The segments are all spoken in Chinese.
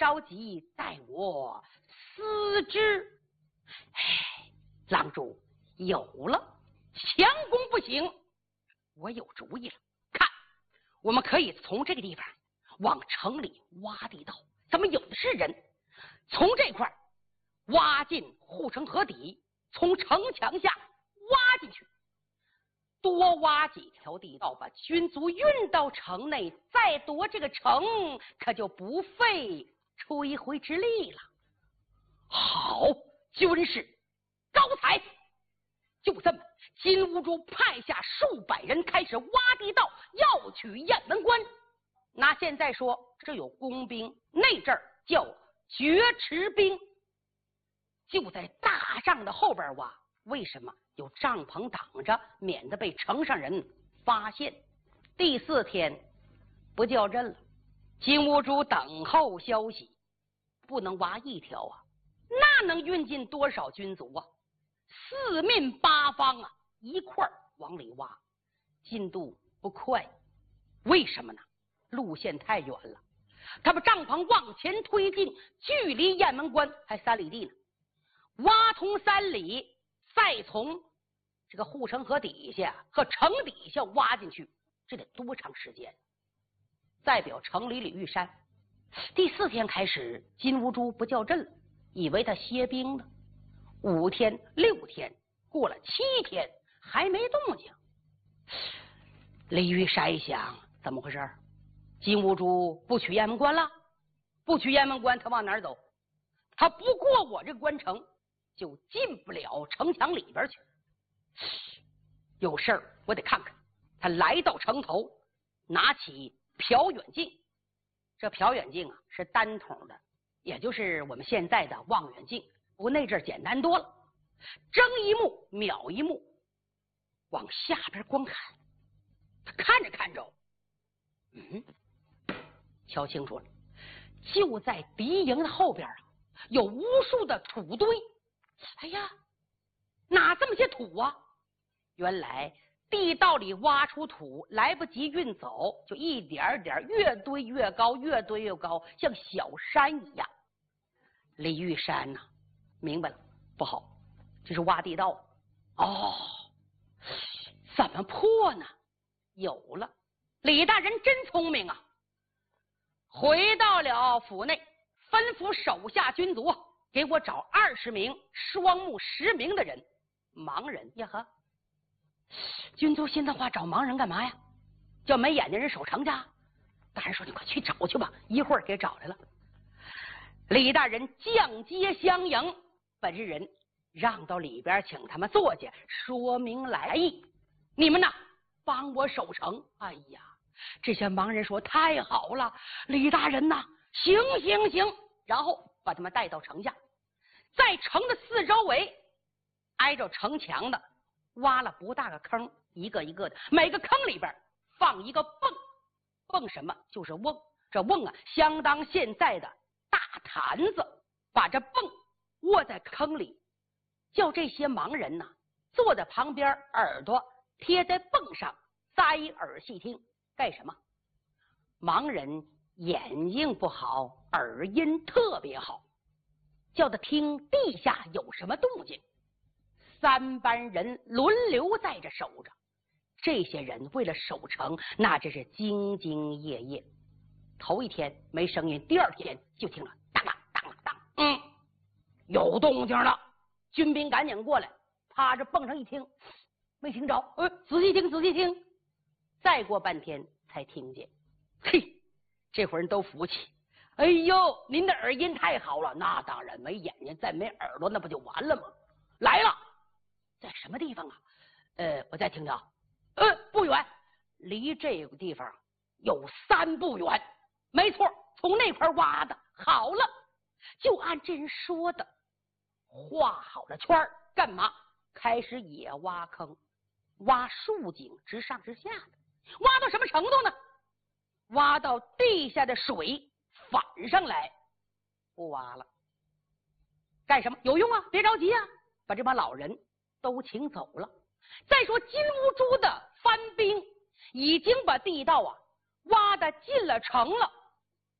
着急，待我思之。哎，郎主有了，强攻不行，我有主意了。看，我们可以从这个地方往城里挖地道，咱们有的是人，从这块挖进护城河底，从城墙下挖进去，多挖几条地道，把军卒运到城内，再夺这个城，可就不费吹灰之力了。好，军士高才！就这么，金兀术派下数百人开始挖地道，要取雁门关。拿现在说，这有工兵，那阵儿叫绝池兵。就在大帐的后边挖，为什么？有帐篷挡着，免得被城上人发现。第4天不叫阵了，金兀术等候消息，不能挖一条啊，那能运进多少军卒啊？四面八方啊，一块往里挖，进度不快。为什么呢？路线太远了，他把帐篷往前推进，距离雁门关还3里地呢。挖通3里，再从这个护城河底下和城底下挖进去，这得多长时间？再表城里李玉山，第4天开始，金兀术不叫阵了，以为他歇兵呢。5天、6天，过了7天，还没动静。李玉山想，怎么回事？金兀术不取雁门关了？不取雁门关，他往哪儿走？他不过我这个关城，就进不了城墙里边去。有事儿，我得看看。他来到城头，拿起瞟远镜。这瞟远镜啊，是单筒的，也就是我们现在的望远镜，不过那阵儿简单多了。睁一目，瞄一目，往下边观看。他看着看着，瞧清楚了，就在敌营的后边啊，有无数的土堆。哎呀，哪这么些土啊？原来地道里挖出土，来不及运走，就一点点越堆越高，越堆越高，像小山一样。李玉山呢，明白了，不好，这是挖地道。哦，怎么破呢？有了，李大人真聪明啊！回到了府内，吩咐手下军卒给我找20名双目失明的人，盲人呀呵。军卒心的话，找盲人干嘛呀？叫没眼睛人守城去。大人说：“你快去找去吧，一会儿给找来了。”李大人降阶相迎，把这人让到里边，请他们坐下，说明来意。你们呐，帮我守城。哎呀，这些盲人说：“太好了，李大人呐，行行行。”然后把他们带到城下，在城的四周围，挨着城墙的挖了不大个坑，一个一个的，每个坑里边放一个泵。泵什么？就是瓮。这瓮啊，相当现在的大坛子，把这泵窝在坑里，叫这些盲人呐坐在旁边，耳朵贴在泵上，塞耳细听。干什么？盲人眼睛不好，耳音特别好，叫他听地下有什么动静。3班人轮流在这守着，这些人为了守城，那真是兢兢业业。头一天没声音，第2天就听了当当当当，有动静了。军兵赶紧过来，趴着蹦上一听，没听着，仔细听，仔细听。再过半天才听见。嘿，这伙人都服气。哎呦，您的耳音太好了。那当然，没眼睛再没耳朵，那不就完了吗？来了，在什么地方啊？我再听听。不远，离这个地方有3步远。没错，从那块挖的。好了，就按这人说的，画好了圈，干嘛？开始也挖坑，挖竖井，直上直下的。挖到什么程度呢？挖到地下的水反上来，不挖了。干什么？有用啊，别着急啊，把这帮老人都请走了。再说金兀术的番兵已经把地道挖得进了城了。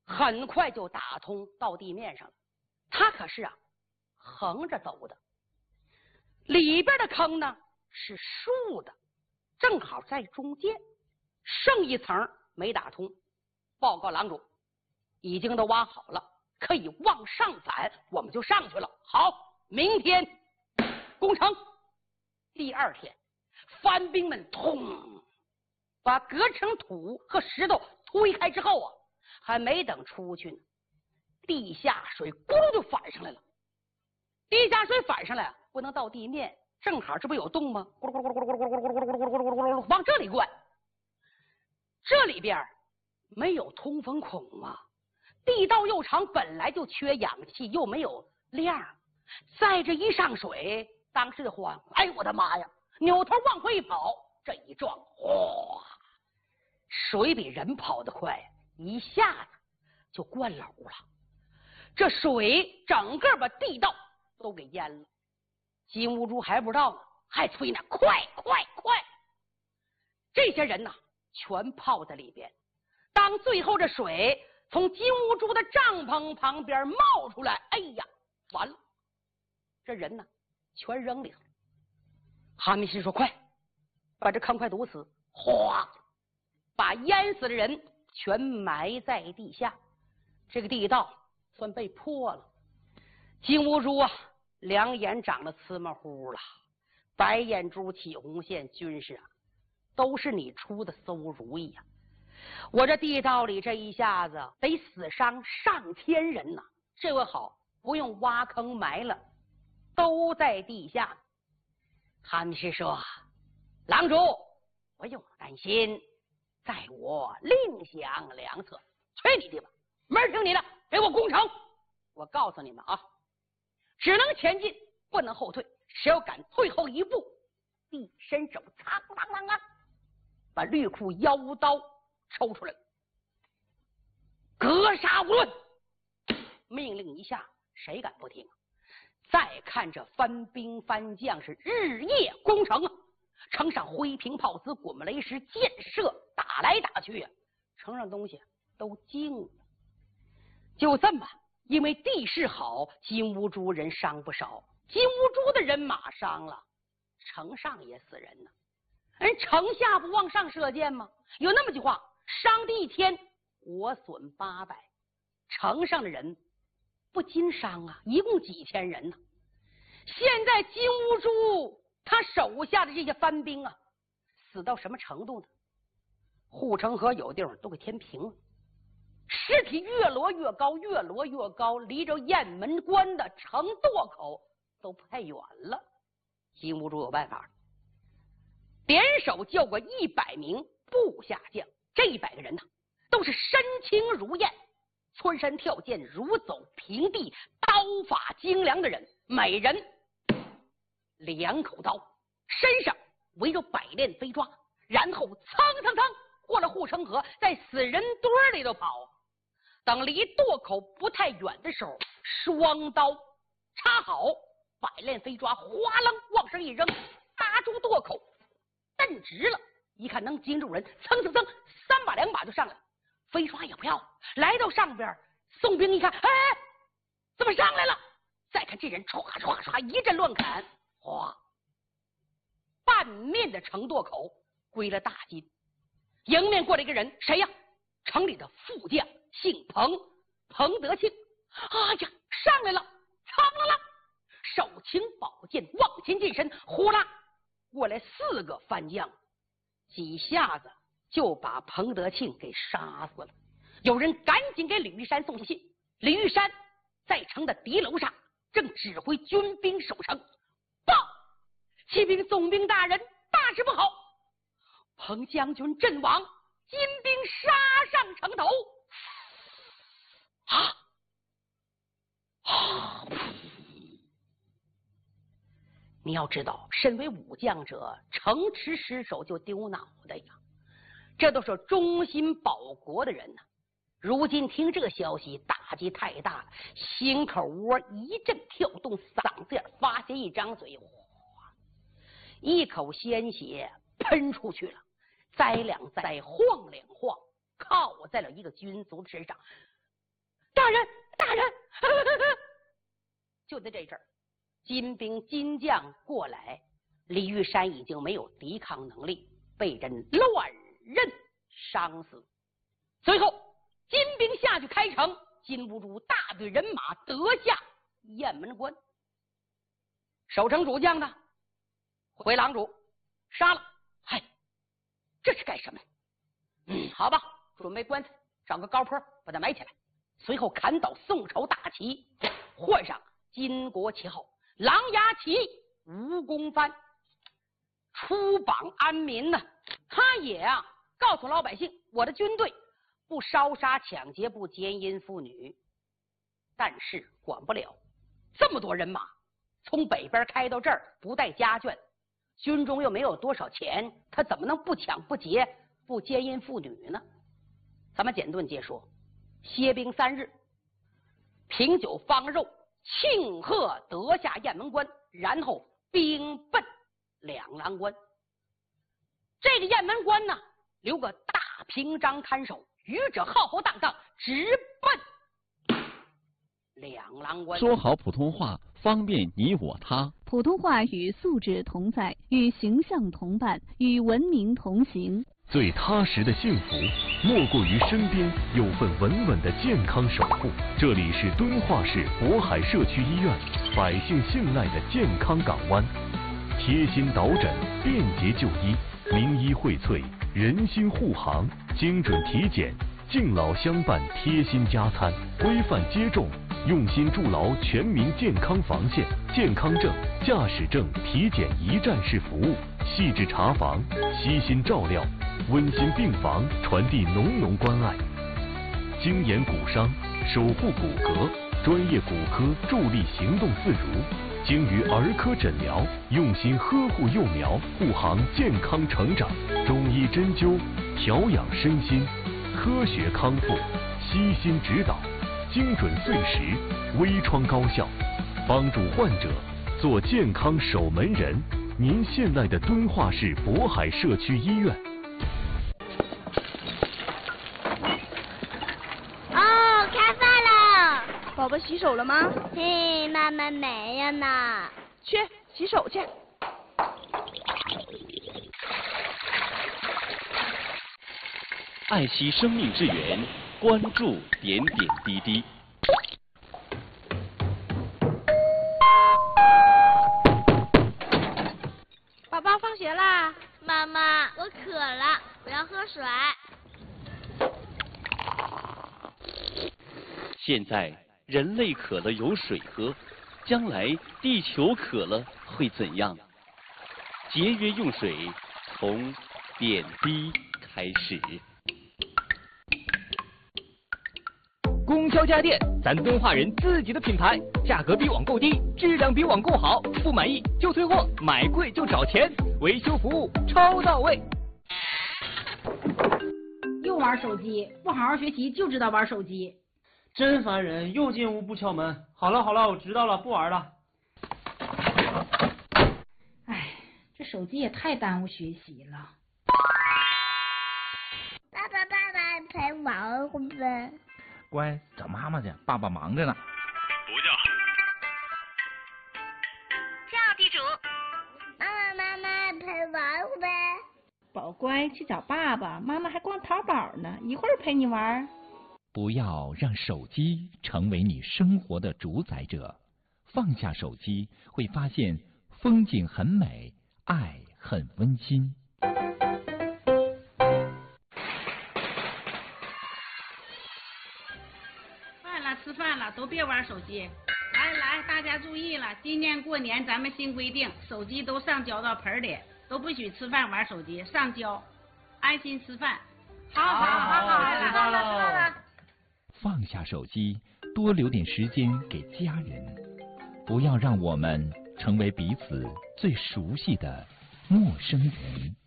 很快就打通到地面上了。他可是横着走的，里边的坑呢是竖的，正好在中间，剩一层没打通。报告郎主，已经都挖好了，可以往上返，我们就上去了。好，明天攻城。第二天，番兵们把隔成土和石头推开之后还没等出去呢，地下水咕噜就反上来了。地下水反上来不能到地面，正好这不有洞吗？咕噜咕噜咕噜咕噜咕噜咕噜咕噜咕噜咕噜咕噜咕噜往这里灌。这里边没有通风孔地道又长，本来就缺氧气，又没有亮，再这一上水，当时就慌，哎呦我的妈呀！扭头往回一跑，这一撞，哗，水比人跑得快，一下子就灌篓了。这水整个把地道都给淹了。金兀术还不知道呢，还催呢，快快快！这些人全泡在里边。当最后这水从金兀术的帐篷旁边冒出来，哎呀，完了，这人全扔里头。哈密士说：“快，把这坑快堵死！”哗，把淹死的人全埋在地下。这个地道算被破了。金兀术两眼长得呲嘛乎了，白眼珠起红线，军士都是你出的馊主意我这地道里这一下子得死伤上千人这回好，不用挖坑埋了，都在地下。哈密士说：“郎主，不用担心，在我另想良策。”去你的吧，门儿听你的，给我攻城！我告诉你们只能前进，不能后退。谁要敢退后一步，一伸手，苍啷啷把绿裤腰刀抽出来，格杀无论。命令一下，谁敢不听？再看这番兵番将是日夜攻城城上灰瓶炮子、滚木雷石、箭射打来打去城上东西都静了。就这么，因为地势好，金兀术人伤不少。金兀术的人马伤了，城上也死人呢。人城下不往上射箭吗？有那么句话：伤敌1000，我损800。城上的人不禁伤一共几千人呢。现在金兀术他手下的这些番兵死到什么程度呢？护城河有地方都给填平了，尸体越摞越高，越摞越高，离着雁门关的城垛口都不太远了。金兀术有办法，点手叫过100名部下将，这100个人都是身轻如燕，穿山跳涧，如走平地，刀法精良的人，每人2口刀，身上围着百炼飞抓，然后蹭蹭蹭过了护城河，在死人堆里头跑。等离垛口不太远的时候，双刀插好，百炼飞抓哗楞往上一扔，搭住垛口，蹬直了，一看能经住人，蹭蹭蹭3把2把就上来了。飞刷也不要，来到上边，宋兵一看，哎，怎么上来了？再看这人唰唰唰一阵乱砍，哗，半面的城垛口归了大金。迎面过来一个人，谁呀？城里的副将，姓彭，彭德庆。哎呀，上来了，苍啷啷，手擎宝剑往前近身，呼啦过来4个番将，几下子就把彭德庆给杀死了。有人赶紧给吕玉山送信，吕玉山在城的敌楼上正指挥军兵守城。报，启禀总兵大人，大事不好，彭将军阵亡，金兵杀上城头。你要知道，身为武将者，城池失守就丢脑袋呀，这都是忠心保国的人如今听这个消息，打击太大了，心口窝一阵跳动，嗓子眼发现一张嘴，一口鲜血喷出去了，栽2栽，晃2晃，靠在了一个军卒身上。 大人，大人！就在这阵儿，金兵金将过来，李玉山已经没有抵抗能力，被人乱刃伤死。随后，金兵下去开城，金兀术大队人马得下雁门关。守城主将呢，回郎主杀了。嗨，这是干什么？好吧，准备棺材，找个高坡把它埋起来。随后砍倒宋朝大旗，换上金国旗号，狼牙旗蜈蚣幡，出榜安民呢。他也告诉老百姓，我的军队不烧杀抢劫，不奸淫妇女，但是管不了这么多人马，从北边开到这儿，不带家眷，军中又没有多少钱，他怎么能不抢不劫不奸淫妇女呢？咱们简短接说，歇兵3日，品酒方肉，庆贺得下雁门关，然后兵奔两郎关。这个雁门关呢，留个大屏障看守，余者浩浩荡荡直奔两郎关。 说好普通话，方便你我他。 普通话与素质同在，与形象同伴，与文明同行。 最踏实的幸福，莫过于身边有份稳稳的健康守护。这里是敦化市渤海社区医院，百姓信赖的健康港湾，贴心导诊，便捷就医，名医荟萃，人心护航，精准体检，敬老相伴，贴心加餐，规范接种，用心筑牢全民健康防线。健康证、驾驶证体检一站式服务，细致查房，悉心照料，温馨病房传递浓浓关爱。精研骨伤，守护骨骼，专业骨科助力行动自如。精于儿科诊疗，用心呵护幼苗，护航健康成长。中医针灸，调养身心，科学康复，悉心指导，精准碎石，微创高效，帮助患者做健康守门人。您信赖的敦化市渤海社区医院。 哦，开饭了。 宝宝洗手了吗？ 嘿，妈妈没有呢。 去洗手去。 爱惜生命之源，关注点点滴滴。 宝宝放学啦。 妈妈，我渴了，我要喝水。 现在人类渴了有水喝，将来地球渴了会怎样？节约用水，从点滴开始。 供销家电，咱敦化人自己的品牌，价格比网购低，质量比网购好，不满意就退货，买贵就找钱，维修服务超到位。 又玩手机，不好好学习就知道玩手机， 真烦人！又进屋不敲门。好了好了，我知道了，不玩了。 哎，这手机也太耽误学习了。 爸爸陪玩会不会？ 乖，找妈妈去，爸爸忙着呢。 不叫。 叫地主。妈妈陪玩会不会？ 宝乖，去找爸爸，妈妈还逛淘宝呢，一会儿陪你玩。 不要让手机成为你生活的主宰者，放下手机，会发现风景很美，爱很温馨。 吃饭了，都别玩手机。来，大家注意了，今年过年咱们新规定，手机都上交到盆里，都不许吃饭玩手机，上交，安心吃饭。好， 吃饭了。 放下手机，多留点时间给家人，不要让我们成为彼此最熟悉的陌生人。